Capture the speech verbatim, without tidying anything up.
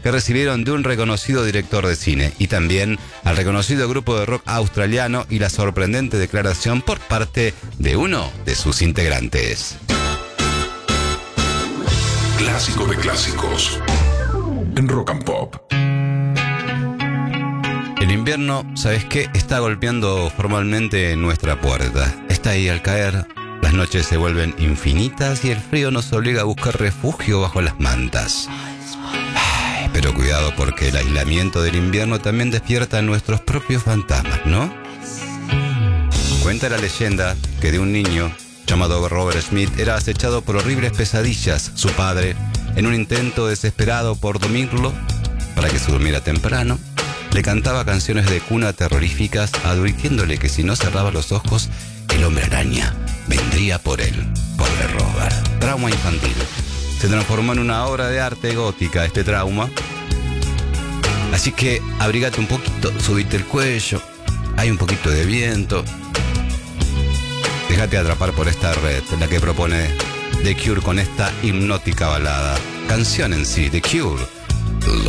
que recibieron de un reconocido director de cine y también al reconocido grupo de rock australiano y la sorprendente declaración por parte de uno de sus integrantes. Clásico de clásicos en Rock and Pop. El invierno, ¿sabes qué? Está golpeando formalmente en nuestra puerta. Está ahí al caer, las noches se vuelven infinitas y el frío nos obliga a buscar refugio bajo las mantas. Ay, pero cuidado porque el aislamiento del invierno también despierta a nuestros propios fantasmas, ¿no? Cuenta la leyenda que de un niño llamado Robert Smith era acechado por horribles pesadillas. Su padre, en un intento desesperado por dormirlo, para que se durmiera temprano, le cantaba canciones de cuna terroríficas, advirtiéndole que si no cerraba los ojos, el hombre araña vendría por él. Pobre Robert. Trauma infantil. Se transformó en una obra de arte gótica este trauma. Así que abrígate un poquito, subite el cuello, hay un poquito de viento. Déjate atrapar por esta red, la que propone The Cure con esta hipnótica balada. Canción en sí, The Cure.